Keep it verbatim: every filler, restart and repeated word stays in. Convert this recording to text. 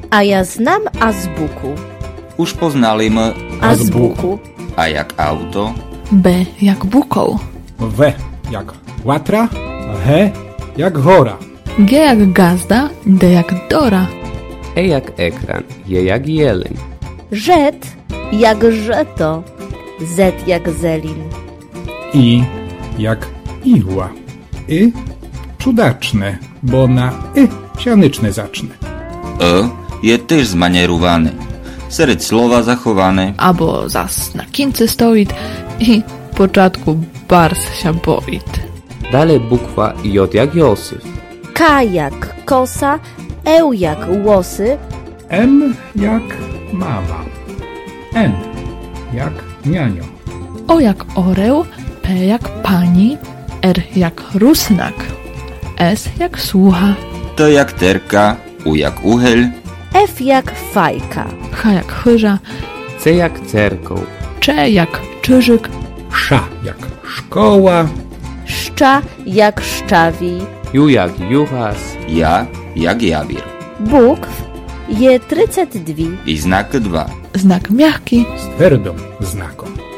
A ja znam azbuku. Už poznaliśmy Azbuku. A jak auto, B jak bukoł, W jak łatra, H jak hora, G jak gazda, D jak dora, E jak ekran, J jak jeleń, Rzet jak żeto. Z jak zelin. I jak igła, Y cudaczne, bo na Y sianyczne zacznę. E je też zmanierowany. Serед słowa zachowane. albo zas na kince stoit i w początku bars się boit. dalej bukwa J jak Józef, K jak kosa. E jak łosy. M jak mama, N jak nianio, O jak oreł, P jak pani, R jak rusnak, S jak słucha, T jak terka, U jak uchyl, F jak fajka. H jak chyża, C jak cerkoł, Cze jak czyżyk, Sza jak szkoła, Szcza jak szczawi. Ju jak juchas, ja jak jawir. Bukw je trzydzieści dwa. I znak dwa. znak miachki, z twardą znaką.